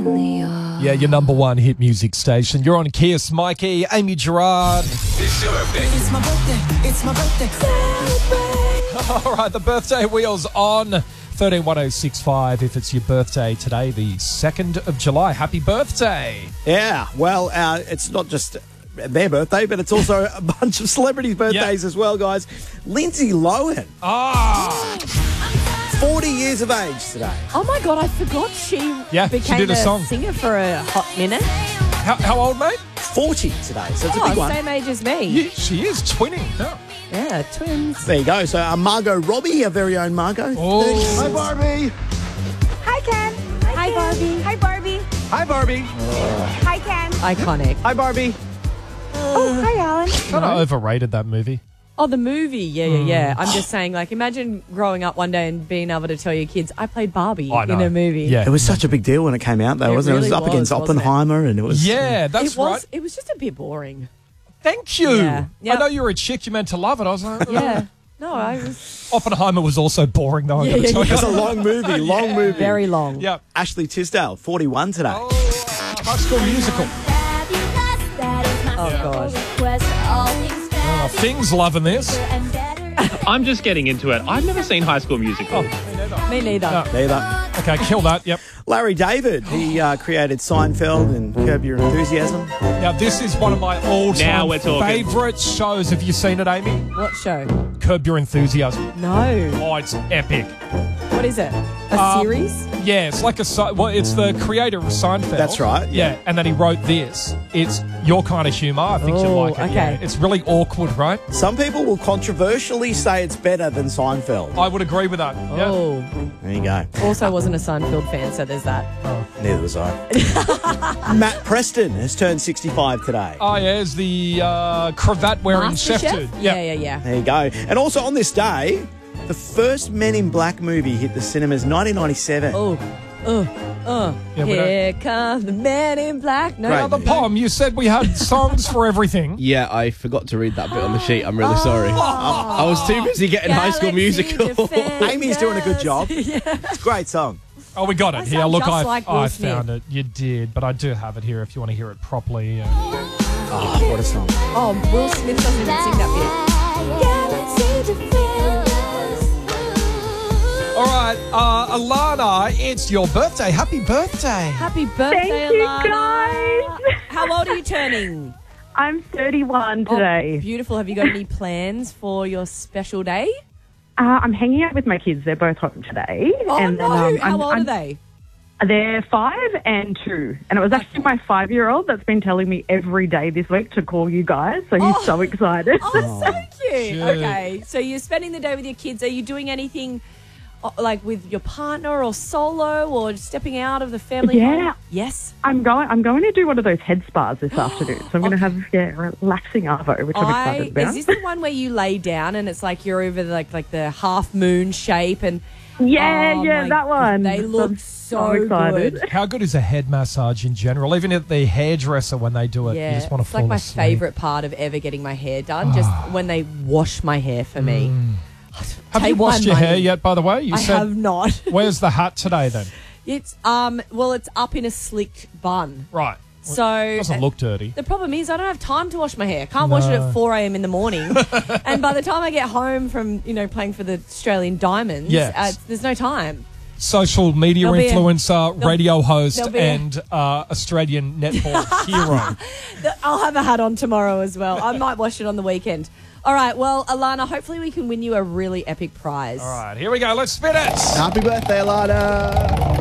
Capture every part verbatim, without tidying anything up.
only are. Yeah, your number one hit music station. You're on Kiss. Mikey, Amy Gerard. It's your birthday. It's my birthday. It's my birthday. Celebrate. All right, the birthday wheel's on. thirteen one oh six five if it's your birthday today, the second of July. Happy birthday. Yeah, well, uh, it's not just their birthday, but it's also a bunch of celebrities' birthdays Yeah. as well, guys. Lindsay Lohan, Ah, forty years of age today. Oh my God, I forgot she Yeah, she became did a song. singer for a hot minute. how, how old, mate? forty today, so it's a Oh, big one. same age as me. Yeah, she is twinning. Yeah. Yeah, twins. There you go. So uh, Margot Robbie, our very own Margot. Oh. Hi, Barbie. Hi, Ken. Hi, Barbie. Hi, Barbie. Hi, Barbie. Hi, Ken. Iconic. Hi, Barbie. Oh, hi, Alan. Kind of overrated, that movie. Oh, the movie. Yeah, yeah, yeah. Mm. I'm just saying, like, imagine growing up one day and being able to tell your kids, I played Barbie I know. in a movie. Yeah. It was such a big deal when it came out, though, It wasn't it? really It was up was, against wasn't it? Oppenheimer, and it was. Yeah, that's it was, right. It was just a bit boring. Thank you. Yeah. Yep. I know you're a chick. You meant to love it. I was like, Yeah. No, I was Oppenheimer was also boring, though. I'm Yeah, going to yeah, tell It was a you. long movie, long movie. very long. Yeah. Ashley Tisdale, forty-one today. Oh, High School Musical. Oh, gosh. Oh, Thing's loving this. I'm just getting into it. I've never seen High School Musical. Me neither. No. Neither. Okay, kill that. Yep. Larry David, he uh, created Seinfeld and Curb Your Enthusiasm. Now, this is one of my Now all-time we're talking. favourite shows. Have you seen it, Amy? What show? Curb Your Enthusiasm. No. Oh, it's epic. What is it? A Um, series? Yeah, it's like a... Se- Well, it's the creator of Seinfeld. That's right, Yeah. yeah. and then he wrote this. It's your kind of humour. I think you'll Oh, like it. okay. Yeah. It's really awkward, right? Some people will controversially say it's better than Seinfeld. I would agree with that. Yeah. Oh. There you go. Also wasn't a Seinfeld fan, so there's that. Neither was I. Matt Preston has turned sixty-five today. Oh, yeah, it's the uh, cravat-wearing Master chef Chef? dude. Yeah, yeah, yeah. There you go. And also on this day, the first Men in Black movie hit the cinemas nineteen ninety-seven. Oh, uh, uh. Yeah, we Here come the man in black. No, Right. Now, the poem, you said we had songs for everything. Yeah, I forgot to read that bit on the sheet. I'm really sorry. I was too busy getting High School Galaxy Musical. Defenders. Amy's doing a good job. Yeah. It's a great song. Oh, we got it I here. sound Look, just I, like Will I Smith. found it. You did, but I do have it here if you want to hear it properly. Uh, Oh, what a song. Oh, Will Smith doesn't even sing that all right, uh, Alana, it's your birthday. Happy birthday. bit. Happy birthday, Thank you, Alana. guys. How old are you turning? I'm thirty-one today. Oh, beautiful. Have you got any plans for your special day? Uh, I'm hanging out with my kids. They're both home today. Oh, and no. then, um, How I'm- old I'm- are they? They're five and two. And it was actually my five-year-old that's been telling me every day this week to call you guys. So he's Oh. so excited. Oh, so cute. Cute. Okay, so you're spending the day with your kids. Are you doing anything uh, like with your partner or solo or stepping out of the family Yeah. home? Yes. I'm going. I'm going to do one of those head spas this afternoon. So I'm going to have yeah, a relaxing arvo, which I'm I, excited about. is this the one where you lay down and it's like you're over the, like like the half moon shape and yeah, oh yeah, my that one. They look I'm so excited. good. How good is a head massage in general? Even at the hairdresser when they do it, Yeah, you just want to it's fall like my asleep. favourite part of ever getting my hair done. Just when they wash my hair for me. Have Take you washed my your hair money. yet, by the way? You I said, have not. where's the hat today then? It's um well, it's up in a slick bun. Right. So Doesn't look dirty. The problem is I don't have time to wash my hair. Can't wash it No. at four a.m. in the morning. And by the time I get home from, you know, playing for the Australian Diamonds, Yes. uh, there's no time. Social media There'll be a- influencer, there'll- radio host, there'll be a- and uh, Australian netball hero. The- I'll have a hat on tomorrow as well. I might wash it on the weekend. All right, well, Alana, hopefully we can win you a really epic prize. All right, here we go. Let's spin it. Happy birthday, Alana.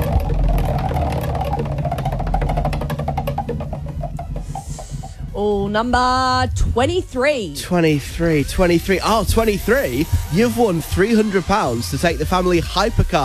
Oh, number twenty-three. twenty-three, twenty-three. Oh, twenty-three. You've won three hundred pounds to take the family hypercar